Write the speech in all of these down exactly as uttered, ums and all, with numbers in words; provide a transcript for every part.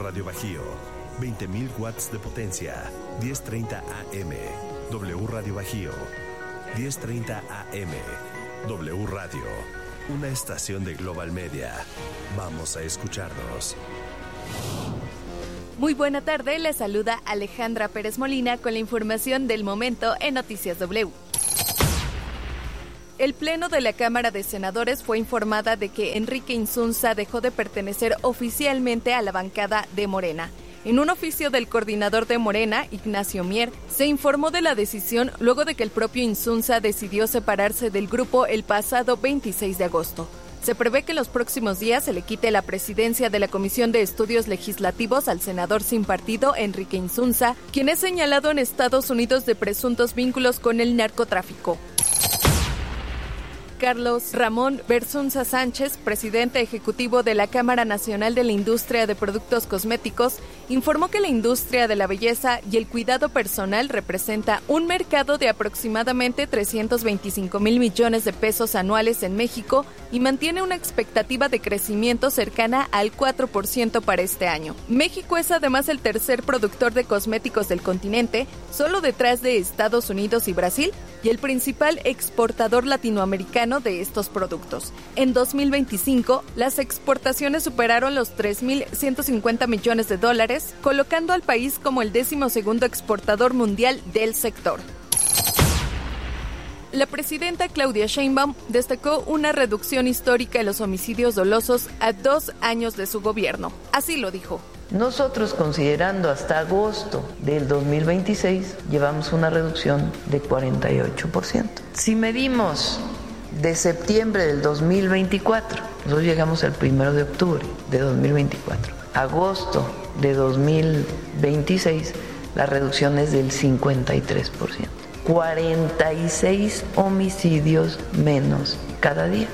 Radio Bajío, veinte mil watts de potencia, diez treinta A M. W Radio Bajío, diez treinta A M. W Radio, una estación de Global Media. Vamos a escucharnos. Muy buena tarde, les saluda Alejandra Pérez Molina con la información del momento en Noticias W. El Pleno de la Cámara de Senadores fue informada de que Enrique Insunza dejó de pertenecer oficialmente a la bancada de Morena. En un oficio del coordinador de Morena, Ignacio Mier, se informó de la decisión luego de que el propio Insunza decidió separarse del grupo el pasado veintiséis de agosto. Se prevé que en los próximos días se le quite la presidencia de la Comisión de Estudios Legislativos al senador sin partido, Enrique Insunza, quien es señalado en Estados Unidos de presuntos vínculos con el narcotráfico. Carlos Ramón Bersunza Sánchez, presidente ejecutivo de la Cámara Nacional de la Industria de Productos Cosméticos, informó que la industria de la belleza y el cuidado personal representa un mercado de aproximadamente trescientos veinticinco mil millones de pesos anuales en México y mantiene una expectativa de crecimiento cercana al cuatro por ciento para este año. México es además el tercer productor de cosméticos del continente, solo detrás de Estados Unidos y Brasil, y el principal exportador latinoamericano de estos productos. En dos mil veinticinco, las exportaciones superaron los tres mil ciento cincuenta millones de dólares, colocando al país como el décimo segundo exportador mundial del sector. La presidenta Claudia Sheinbaum destacó una reducción histórica en los homicidios dolosos a dos años de su gobierno. Así lo dijo. Nosotros, considerando hasta agosto del dos mil veintiséis, llevamos una reducción de cuarenta y ocho por ciento. Si medimos de septiembre del dos mil veinticuatro, nosotros llegamos al primero de octubre de dos mil veinticuatro, agosto de dos mil veintiséis, la reducción es del cincuenta y tres por ciento. cuarenta y seis homicidios menos cada día.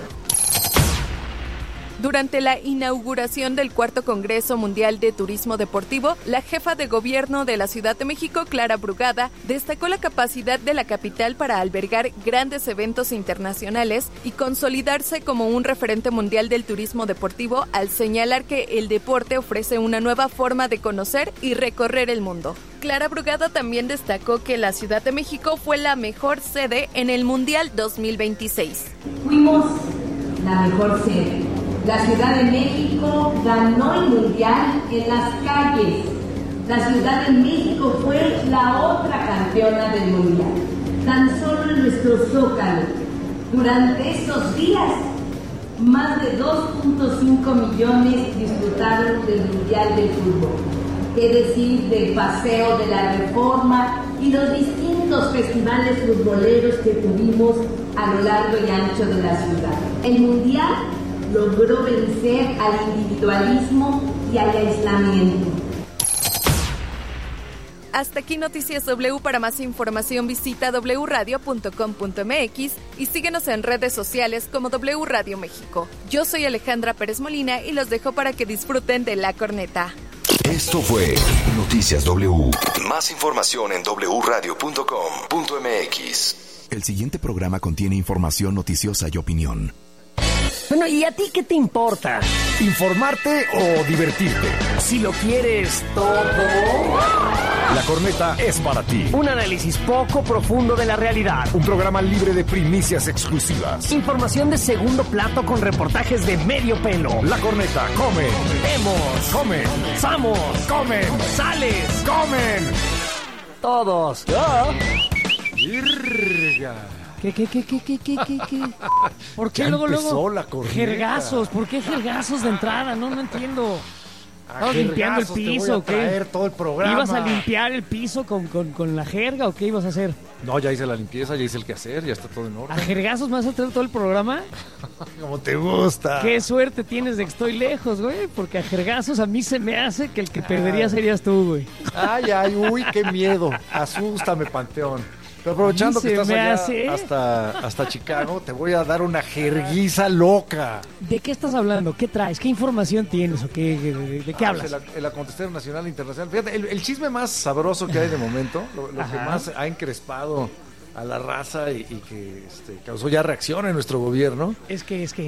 Durante la inauguración del cuarto Congreso Mundial de Turismo Deportivo, la jefa de gobierno de la Ciudad de México, Clara Brugada, destacó la capacidad de la capital para albergar grandes eventos internacionales y consolidarse como un referente mundial del turismo deportivo, al señalar que el deporte ofrece una nueva forma de conocer y recorrer el mundo. Clara Brugada también destacó que la Ciudad de México fue la mejor sede en el Mundial dos mil veintiséis. Fuimos la mejor sede. La Ciudad de México ganó el Mundial en las calles. La Ciudad de México fue la otra campeona del Mundial. Tan solo en nuestro Zócalo, durante estos días, más de dos punto cinco millones disfrutaron del Mundial de Fútbol. Es decir, del Paseo de la Reforma y los distintos festivales futboleros que tuvimos a lo largo y ancho de la ciudad. El Mundial logró vencer al individualismo y al aislamiento. Hasta aquí Noticias W. Para más información visita doble u radio punto com punto m x y síguenos en redes sociales como W Radio México. Yo soy Alejandra Pérez Molina y los dejo para que disfruten de La Corneta. Esto fue Noticias W. Más información en doble u radio punto com punto m x. El siguiente programa contiene información noticiosa y opinión. Bueno, ¿y a ti qué te importa? ¿Informarte o divertirte? Si lo quieres todo. La Corneta es para ti. Un análisis poco profundo de la realidad. Un programa libre de primicias exclusivas. Información de segundo plato con reportajes de medio pelo. La Corneta, come. Vemos. Comen. Samos. Comen. Sales. Comen. Todos. ¡Ya! ¡Irga! ¿Qué, qué, qué, qué, qué, qué, qué? ¿Por qué ya luego, luego? La corneta. Jergazos, ¿por qué jergazos de entrada? No, no entiendo. ¿Estabas limpiando el piso o qué? Todo el programa. ¿Ibas a limpiar el piso con, con, con la jerga o qué ibas a hacer? No, ya hice la limpieza, ya hice el quehacer, ya está todo en orden. ¿A jergazos me vas a traer todo el programa? Como te gusta. Qué suerte tienes de que estoy lejos, güey, porque a jergazos a mí se me hace que el que perdería serías tú, güey. Ay, ay, uy, qué miedo. Asústame, Panteón. Pero aprovechando que estás allá hace... hasta, hasta Chicago, te voy a dar una jerguiza loca. ¿De qué estás hablando? ¿Qué traes? ¿Qué información tienes? ¿O qué, de, de qué ah, hablas? El, el acontecer nacional e internacional. Fíjate, el, el chisme más sabroso que hay de momento, lo, lo que más ha encrespado a la raza y, y que este, causó ya reacción en nuestro gobierno. Es que, es que...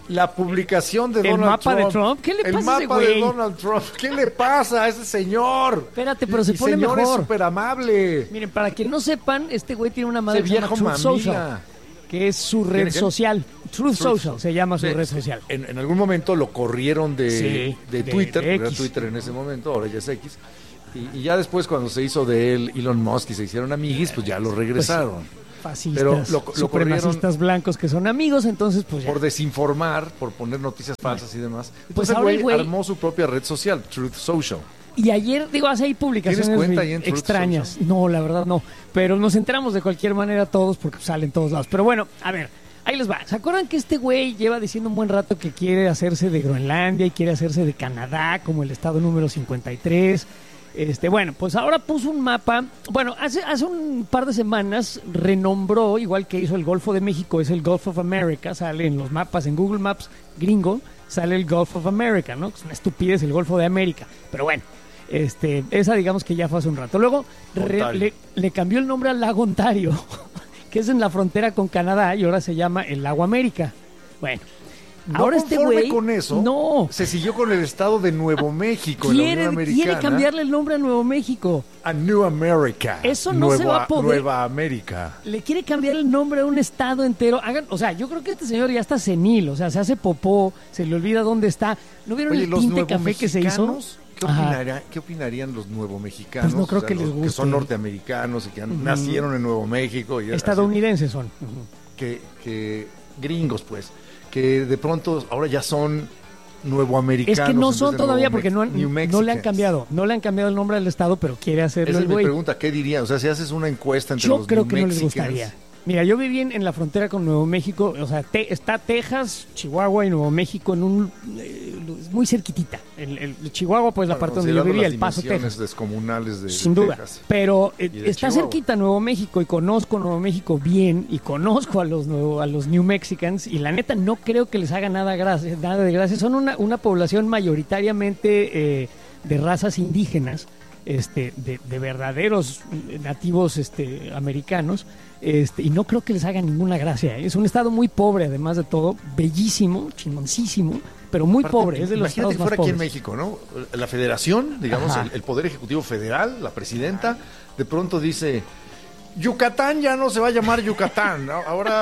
La publicación de el Donald mapa Trump. de Trump. ¿Qué le pasa el a ese mapa güey? de Donald Trump. ¿Qué le pasa a ese señor? Espérate, pero se y pone señor mejor. es súper amable. Miren, para que no sepan, este güey tiene una madre Ese que se llama viejo Truth mamila. Social, que es su red ¿Quién- quién? social. Truth, Social se llama su Sí, red sí. social. En, en algún momento lo corrieron de, Sí, de de- Twitter, de era X. Twitter en ese momento, ahora ya es X. Y, y ya después cuando se hizo de él Elon Musk y se hicieron amiguis, pues ya lo regresaron. Fascistas, Pero lo- lo supremacistas corrieron blancos que son amigos, entonces pues ya. Por desinformar, por poner noticias falsas y demás. Entonces Pues el ahora güey, el güey- armó su propia red social, Truth Social. Y ayer, digo, hace ahí publicaciones ¿Tienes cuenta ahí en Truth extrañas. No, la verdad no. Pero nos enteramos de cualquier manera todos porque salen todos lados. Pero bueno, a ver, ahí les va. ¿Se acuerdan que este güey lleva diciendo un buen rato que quiere hacerse de Groenlandia y quiere hacerse de Canadá como el estado número cincuenta y tres? Este, bueno, pues ahora puso un mapa. Bueno, hace, hace un par de semanas renombró, igual que hizo el Golfo de México, es el Gulf of America, sale en los mapas, en Google Maps gringo, sale el Gulf of America, ¿no? Es una estupidez el Golfo de América. Pero bueno, este, esa digamos que ya fue hace un rato. Luego re- le, le cambió el nombre al lago Ontario, que es en la frontera con Canadá y ahora se llama el lago América. Bueno. No Ahora este conforme güey con eso, no se siguió con el estado de Nuevo México en la quiere, Unión Americana. quiere cambiarle el nombre a Nuevo México. A New America. Eso no Nueva, se va a poder. Nueva América. Le quiere cambiar el nombre a un estado entero. Hagan, o sea, yo creo que este señor ya está senil, o sea, se hace popó, se le olvida dónde está. ¿No vieron Oye, el los tinte café que se hizo? nuevomexicanos, ¿Qué, Ajá. opinaría- ¿Qué opinarían los nuevo mexicanos? Pues no creo que les los guste. Que son norteamericanos y que han- nacieron en Nuevo México. Y Estadounidenses son. así, que, que gringos, pues. Que de pronto ahora ya son nuevoamericanos. Es que no en vez son de todavía nuevo porque no, Mex- han- New no le han Mexicans. cambiado. No le han cambiado el nombre del estado, pero quiere hacerlo Esa el es mi güey. pregunta, ¿qué diría? O sea, si haces una encuesta entre Yo los creo New que no les Mexicans, gustaría. Mira, yo viví en, en la frontera con Nuevo México, o sea, te- está Texas, Chihuahua y Nuevo México en un eh, muy cerquitita. El, el- el Chihuahua, pues la bueno, parte donde yo considerando vivía, las El Paso, dimensiones Texas. descomunales de, Sin de duda, Texas. pero eh, Y de está Chihuahua. cerquita Nuevo México y conozco Nuevo México bien y conozco a los nuevo- a los New Mexicans y la neta no creo que les haga nada, gracia, nada de gracia. Son una, una población mayoritariamente eh, de razas indígenas, este, de, de verdaderos nativos este, americanos, este, y no creo que les haga ninguna gracia. ¿eh? Es un estado muy pobre, además de todo, bellísimo, chingoncísimo, pero muy Aparte, pobre, es de los imagínate estados que más fuera aquí en pobres. México, ¿no? La federación, digamos, Ajá. el, el Poder Ejecutivo Federal, la presidenta, de pronto dice, Yucatán ya no se va a llamar Yucatán, ¿no? Ahora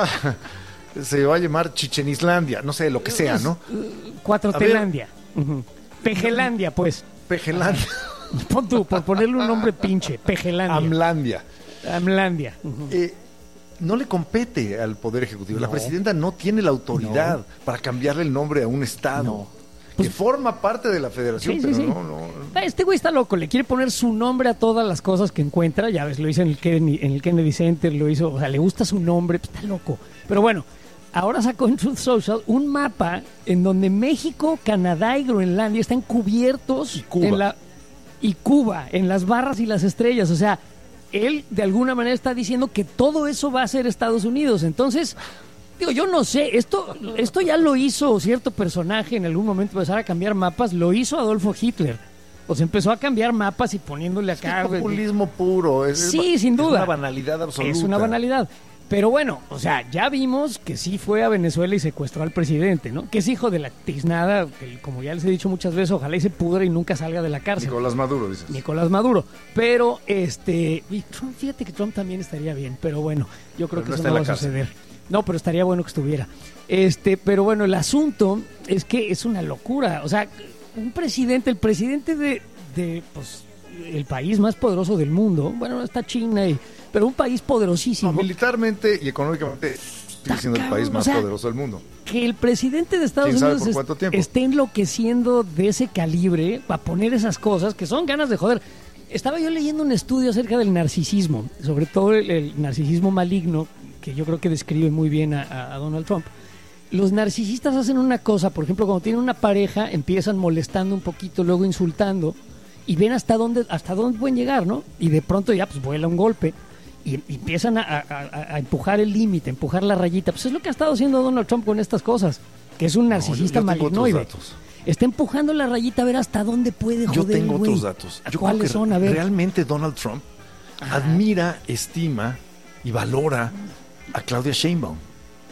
se va a llamar Chichen Islandia, no sé, lo que sea, ¿no? Cuatrotelandia. Ujú. Pejelandia, pues. Pejelandia, Pon tú, por ponerle un nombre pinche. Pejelandia. Amlandia. Amlandia. Ujú. Eh, no le compete al Poder Ejecutivo. La presidenta no tiene la autoridad para cambiarle el nombre a un Estado. No. Que forma parte de la federación, Sí, sí, pero sí. no, no. Ah, Este güey está loco, le quiere poner su nombre a todas las cosas que encuentra. Ya ves, lo hizo en el Kennedy, en el Kennedy Center, lo hizo, o sea, le gusta su nombre, pues, está loco. Pero bueno, ahora sacó en Truth Social un mapa en donde México, Canadá y Groenlandia están cubiertos Y Cuba. en la y Cuba, en las barras y las estrellas. O sea, él de alguna manera está diciendo que todo eso va a ser Estados Unidos. Entonces, digo, yo no sé, esto, esto ya lo hizo cierto personaje en algún momento, empezar a cambiar mapas, lo hizo Adolfo Hitler. O sea, empezó a cambiar mapas y poniéndole acá. Es populismo puro. Es, es- Sí, sin es duda. una banalidad absoluta. Es una banalidad. Pero bueno, o sea, ya vimos que sí fue a Venezuela y secuestró al presidente, ¿no? Que es hijo de la tiznada, que como ya les he dicho muchas veces, ojalá y se pudra y nunca salga de la cárcel. Nicolás Maduro, dices. Nicolás Maduro. Pero, este, y Trump, fíjate que Trump también estaría bien, pero bueno, yo creo Pero que no eso está no en va la a cárcel. suceder. No, pero estaría bueno que estuviera. Este, pero bueno, el asunto es que es una locura. O sea, un presidente, el presidente de, de pues, el país más poderoso del mundo, bueno, está China, y, pero un país poderosísimo. No, militarmente y económicamente sigue siendo el cabrón, país o más sea, poderoso del mundo. Que el presidente de Estados ¿Quién sabe Unidos por es- cuánto tiempo? esté enloqueciendo de ese calibre para poner esas cosas que son ganas de joder. Estaba yo leyendo un estudio acerca del narcisismo, sobre todo el, el narcisismo maligno, que yo creo que describe muy bien a, a- a Donald Trump. Los narcisistas hacen una cosa, por ejemplo, cuando tienen una pareja, empiezan molestando un poquito, luego insultando, y ven hasta dónde, hasta dónde pueden llegar, ¿no? Y de pronto ya pues vuela un golpe. Y, y empiezan a, a- a- a empujar el límite, empujar la rayita. Pues es lo que ha estado haciendo Donald Trump con estas cosas, que es un narcisista yo- yo tengo otros malignoide. datos. Está empujando la rayita a ver hasta dónde puede joder Yo tengo el güey. otros datos. Yo creo ¿Cuáles que son? A ver. realmente Donald Trump admira, estima y valora a Claudia Sheinbaum.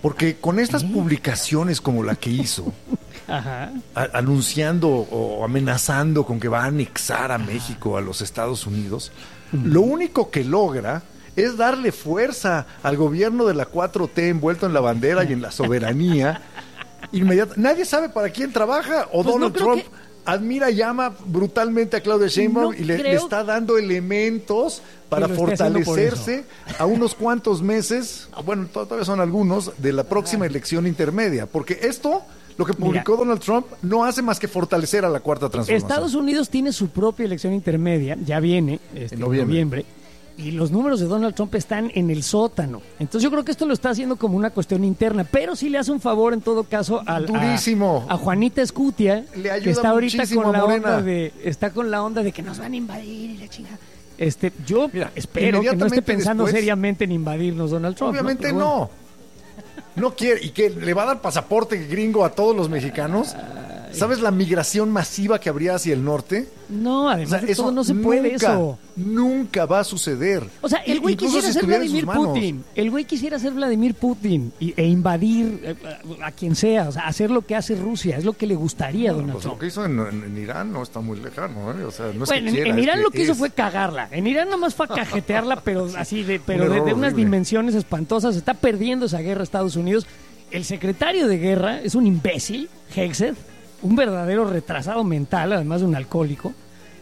Porque con estas ¿Eh? publicaciones como la que hizo, Ajá. A, anunciando o amenazando con que va a anexar a México a los Estados Unidos, uh-huh. lo único que logra es darle fuerza al gobierno de la cuatro T envuelto en la bandera y en la soberanía. Inmediata. Nadie sabe para quién trabaja o pues Donald no Trump... Que... admira y llama brutalmente a Claudia Sheinbaum no y le, le está dando elementos para fortalecerse a unos cuantos meses, bueno, todavía son algunos, de la próxima elección intermedia. Porque esto, lo que publicó Mira, Donald Trump, no hace más que fortalecer a la Cuarta Transformación. Estados Unidos tiene su propia elección intermedia, ya viene, este, en noviembre. noviembre, y los números de Donald Trump están en el sótano. Entonces yo creo que esto lo está haciendo como una cuestión interna, pero sí le hace un favor en todo caso al, Durísimo. A, a Juanita Escutia, le ayuda que está ahorita con la Morena. onda de está con la onda de que nos van a invadir y la chingada. Este, yo Mira, espero que no esté pensando después, seriamente en invadirnos Donald Trump. Obviamente no. no. Bueno. No quiere, y que le va a dar pasaporte gringo a todos los mexicanos. ¿Sabes la migración masiva que habría hacia el norte? No, además o sea, de todo no se puede nunca, eso. Nunca va a suceder. O sea, el güey quisiera si ser Vladimir Putin. El güey quisiera ser Vladimir Putin y, e invadir eh, a, a quien sea. O sea, hacer lo que hace Rusia. Es lo que le gustaría a no, Donald pues Trump. Lo que hizo en, en, en Irán no está muy lejano. ¿eh? O sea, no es bueno, que quiera, en, en Irán es lo que es... hizo fue cagarla. En Irán nada más fue a cajetearla, pero así de, pero de, de unas dimensiones espantosas. Está perdiendo esa guerra Estados Unidos. El secretario de guerra es un imbécil, Hegseth, un verdadero retrasado mental, además de un alcohólico.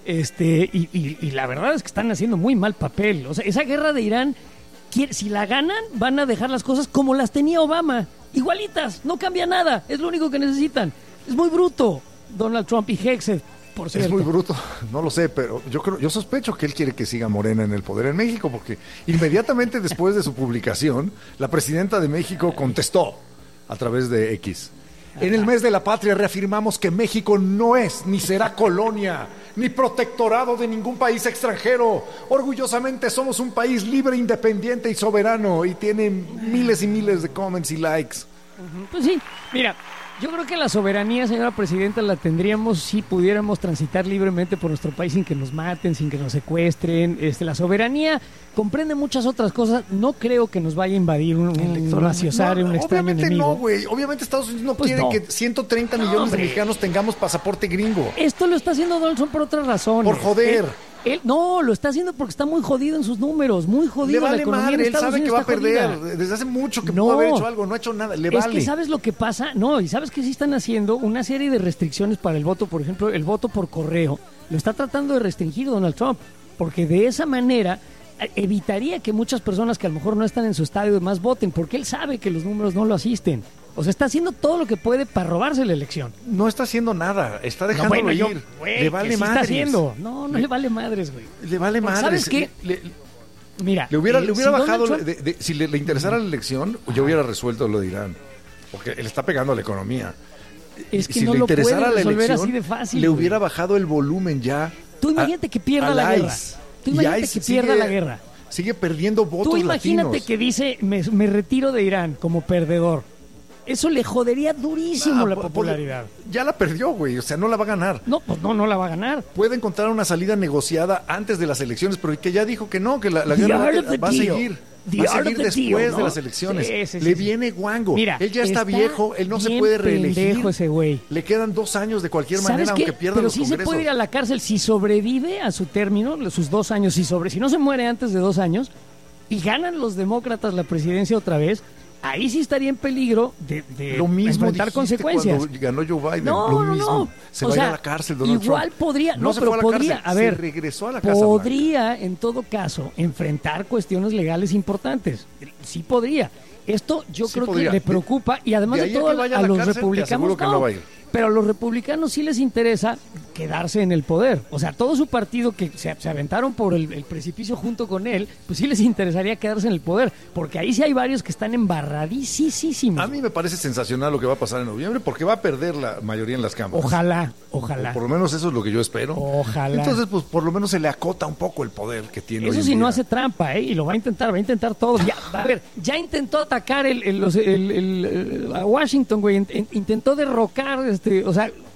Este, y, y, y la verdad es que están haciendo muy mal papel. O sea, esa guerra de Irán, si la ganan, van a dejar las cosas como las tenía Obama. Igualitas, no cambia nada, es lo único que necesitan. Es muy bruto, Donald Trump y Hegseth, por cierto. Es muy bruto, no lo sé, pero yo creo, yo sospecho que él quiere que siga Morena en el poder en México, porque inmediatamente después de su publicación, la presidenta de México contestó a través de X. En el mes de la patria reafirmamos que México no es ni será colonia ni protectorado de ningún país extranjero. Orgullosamente somos un país libre, independiente y soberano, y tiene miles y miles de comments y likes. Pues sí, mira, yo creo que la soberanía, señora presidenta, la tendríamos si pudiéramos transitar libremente por nuestro país sin que nos maten, sin que nos secuestren. Este, la soberanía comprende muchas otras cosas. No creo que nos vaya a invadir un, un raciosario, no, un extraño obviamente enemigo. No, güey. Obviamente Estados Unidos no pues quiere no. que ciento treinta millones no, de mexicanos tengamos pasaporte gringo. Esto lo está haciendo Donald Trump por otras razones. Por joder. Él, él, no, lo está haciendo porque está muy jodido en sus números, muy jodido. Le vale la economía madre, en él sabe que va a perder. Jodida. Desde hace mucho que no, pudo haber hecho algo, no ha hecho nada, le es vale. Que ¿sabes lo que pasa? No, y ¿sabes que sí están haciendo? Una serie de restricciones para el voto, por ejemplo, el voto por correo. Lo está tratando de restringir Donald Trump, porque de esa manera evitaría que muchas personas que a lo mejor no están en su estadio más voten, porque él sabe que los números no lo asisten. O sea, está haciendo todo lo que puede para robarse la elección. No está haciendo nada, está dejándolo no, bueno, ir. Yo, güey, le vale sí madres. Está haciendo. No, no le, le vale madres, güey. Le vale madres. ¿Sabes qué? Le, le, Mira, le hubiera, eh, le hubiera si bajado, Trump... de, de, si le, le interesara la elección, yo hubiera resuelto lo de Irán, porque él está pegando a la economía. Es que si no le lo puede interesara la resolver elección, así de fácil. Le güey. hubiera bajado el volumen ya. Tú imagínate a, que pierda la guerra. Tú imagínate que pierda sigue, la guerra. Sigue perdiendo votos Tú imagínate latinos. que dice, me, me retiro de Irán como perdedor. Eso le jodería durísimo nah, la popularidad. Ya la perdió, güey. O sea, no la va a ganar. No, pues no, no la va a ganar. Puede encontrar una salida negociada antes de las elecciones, pero que ya dijo que no, que la, la guerra va, va a seguir. The va a seguir después deal, ¿no? de las elecciones. Sí, sí, le sí, viene guango. Mira, él ya está, está viejo, él no se puede reelegir. Ese güey. Le quedan dos años de cualquier manera, qué? aunque pierda Pero los sí congresos. Se puede ir a la cárcel si sobrevive a su término, sus dos años, si sobre, si no se muere antes de dos años y ganan los demócratas la presidencia otra vez. Ahí sí estaría en peligro de, de lo mismo enfrentar consecuencias. Cuando ganó Joe Biden, no, lo no, mismo. No. Se o va sea, a ir a la cárcel, Donald igual Trump. podría, no, no se pero fue a la podría, cárcel, a ver, se regresó a la casa podría blanca. En todo caso enfrentar cuestiones legales importantes. Sí podría. Esto yo sí creo podría. que le preocupa y además de, de, de todo a, a, a los cárcel, republicanos que no. no va a ir. Pero a los republicanos sí les interesa quedarse en el poder. O sea, todo su partido que se, se aventaron por el, el precipicio junto con él, pues sí les interesaría quedarse en el poder. Porque ahí sí hay varios que están embarradísimos. A mí me parece sensacional lo que va a pasar en noviembre, porque va a perder la mayoría en las cámaras. Ojalá, ojalá. O por lo menos eso es lo que yo espero. Ojalá. Entonces, pues por lo menos se le acota un poco el poder que tiene Eso hoy en sí día. No hace trampa, ¿eh? Y lo va a intentar, va a intentar todo. Ya, a ver, ya intentó atacar el, el, el, el, el a Washington, güey. Intentó derrocar, este, o sea...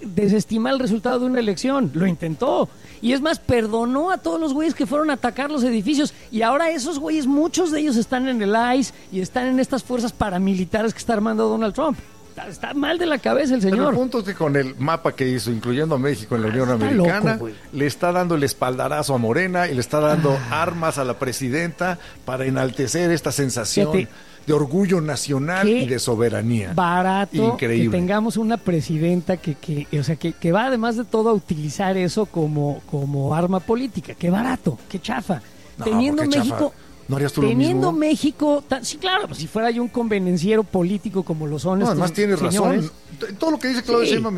desestimar el resultado de una elección. Lo intentó. Y es más, perdonó a todos los güeyes que fueron a atacar los edificios. Y ahora esos güeyes, muchos de ellos están en el I C E y están en estas fuerzas paramilitares que está armando Donald Trump. Está, está mal de la cabeza el señor. Pero el punto es que con el mapa que hizo, incluyendo a México en la Unión Está Americana, loco, le está dando el espaldarazo a Morena y le está dando ah. armas a la presidenta para enaltecer esta sensación Fíjate, de orgullo nacional y de soberanía. Barato Increíble. Que tengamos una presidenta que, que o sea, que, que va además de todo a utilizar eso como, como arma política. Qué barato, qué chafa. No, Teniendo México... Chafa. ¿No harías tú lo Teniendo mismo? México, ta, sí, claro, pues si fuera yo un convenenciero político como lo son no, estos además tienes señores. razón. Todo lo que dice Claudia Sí. Sheinbaum